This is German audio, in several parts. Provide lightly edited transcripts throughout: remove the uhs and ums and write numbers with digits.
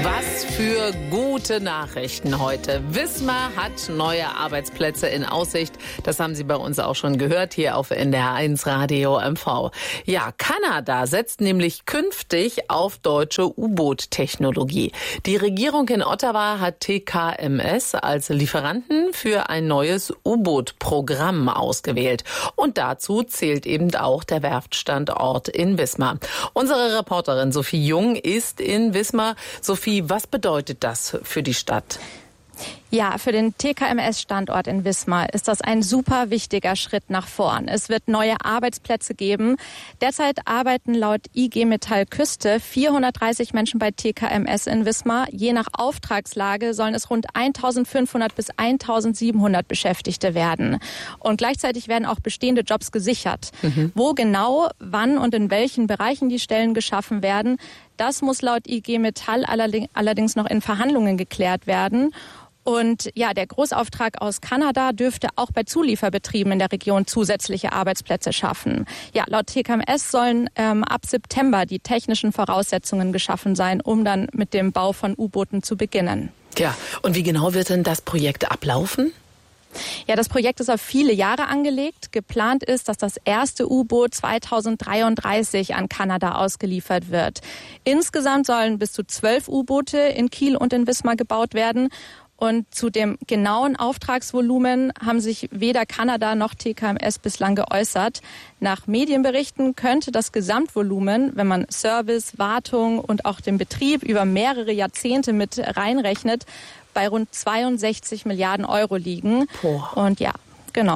Was für gute Nachrichten heute. Wismar hat neue Arbeitsplätze in Aussicht. Das haben Sie bei uns auch schon gehört hier auf NDR1 Radio MV. Ja, Kanada setzt nämlich künftig auf deutsche U-Boot-Technologie. Die Regierung in Ottawa hat TKMS als Lieferanten für ein neues U-Boot-Programm ausgewählt. Und dazu zählt eben auch der Werftstandort in Wismar. Unsere Reporterin Sophie Jung ist in Wismar. Sophie, was bedeutet das für die Stadt? Ja, für den TKMS-Standort in Wismar ist das ein super wichtiger Schritt nach vorn. Es wird neue Arbeitsplätze geben. Derzeit arbeiten laut IG Metall Küste 430 Menschen bei TKMS in Wismar. Je nach Auftragslage sollen es rund 1500 bis 1700 Beschäftigte werden. Und gleichzeitig werden auch bestehende Jobs gesichert. Wo genau, wann und in welchen Bereichen die Stellen geschaffen werden, das muss laut IG Metall allerdings noch in Verhandlungen geklärt werden. Und ja, der Großauftrag aus Kanada dürfte auch bei Zulieferbetrieben in der Region zusätzliche Arbeitsplätze schaffen. Ja, laut TKMS sollen ab September die technischen Voraussetzungen geschaffen sein, um dann mit dem Bau von U-Booten zu beginnen. Ja, und wie genau wird denn das Projekt ablaufen? Ja, das Projekt ist auf viele Jahre angelegt. Geplant ist, dass das erste U-Boot 2033 an Kanada ausgeliefert wird. Insgesamt sollen bis zu 12 U-Boote in Kiel und in Wismar gebaut werden. Und zu dem genauen Auftragsvolumen haben sich weder Kanada noch TKMS bislang geäußert. Nach Medienberichten könnte das Gesamtvolumen, wenn man Service, Wartung und auch den Betrieb über mehrere Jahrzehnte mit reinrechnet, bei rund 62 Milliarden Euro liegen. Und ja, genau.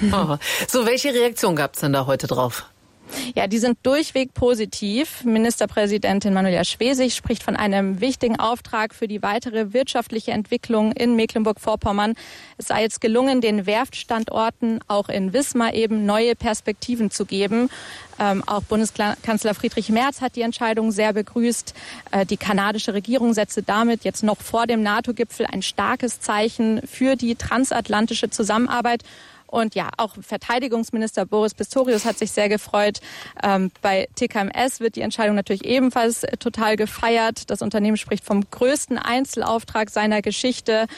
So, welche Reaktion gab es denn da heute drauf? Ja, die sind durchweg positiv. Ministerpräsidentin Manuela Schwesig spricht von einem wichtigen Auftrag für die weitere wirtschaftliche Entwicklung in Mecklenburg-Vorpommern. Es sei jetzt gelungen, den Werftstandorten auch in Wismar eben neue Perspektiven zu geben. Auch Bundeskanzler Friedrich Merz hat die Entscheidung sehr begrüßt. Die kanadische Regierung setze damit jetzt noch vor dem NATO-Gipfel ein starkes Zeichen für die transatlantische Zusammenarbeit. Und ja, auch Verteidigungsminister Boris Pistorius hat sich sehr gefreut. Bei TKMS wird die Entscheidung natürlich ebenfalls total gefeiert. Das Unternehmen spricht vom größten Einzelauftrag seiner Geschichte.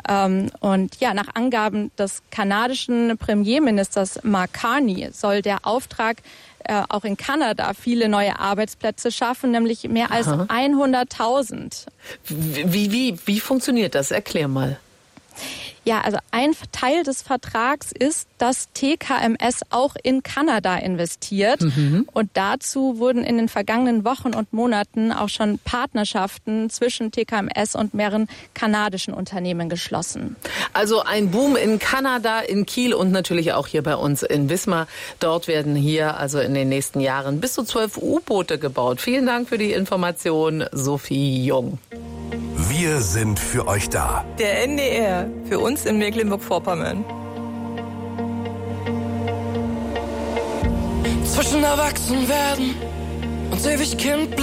Und ja, nach Angaben des kanadischen Premierministers Mark Carney soll der Auftrag auch in Kanada viele neue Arbeitsplätze schaffen, nämlich mehr als 100.000. Wie funktioniert das? Erklär mal. Ja, also ein Teil des Vertrags ist, dass TKMS auch in Kanada investiert. Und dazu wurden in den vergangenen Wochen und Monaten auch schon Partnerschaften zwischen TKMS und mehreren kanadischen Unternehmen geschlossen. Also ein Boom in Kanada, in Kiel und natürlich auch hier bei uns in Wismar. Dort werden hier also in den nächsten Jahren bis zu 12 U-Boote gebaut. Vielen Dank für die Information, Sophie Jung. Wir sind für euch da. Der NDR, für uns in Mecklenburg-Vorpommern. Zwischen Erwachsenwerden und ewig Kind bleiben.